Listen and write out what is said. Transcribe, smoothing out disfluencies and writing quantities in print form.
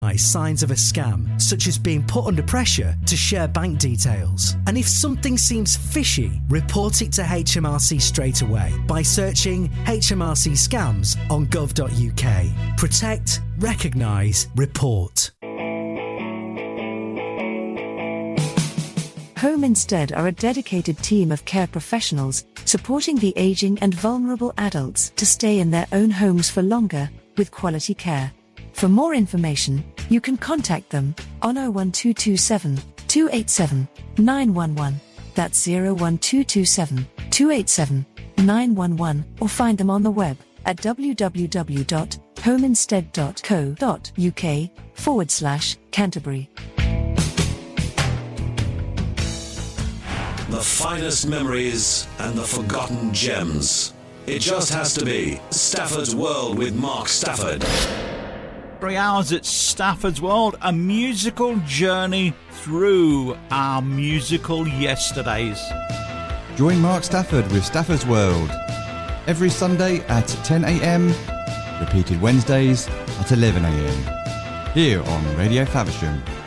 Signs of a scam, such as being put under pressure to share bank details. And if something seems fishy, report it to HMRC straight away by searching HMRC scams on gov.uk. Protect, recognise, report. Home Instead are a dedicated team of care professionals supporting the ageing and vulnerable adults to stay in their own homes for longer with quality care. For more information, you can contact them on 01227 287 911. That's 01227 287 911, or find them on the web at www.homeinstead.co.uk/Canterbury. The finest memories and the forgotten gems. It just has to be Stafford's World with Mark Stafford. 3 hours at Stafford's World, a musical journey through our musical yesterdays. Join Mark Stafford with Stafford's World every Sunday at 10 a.m, repeated Wednesdays at 11 a.m, here on Radio Faversham.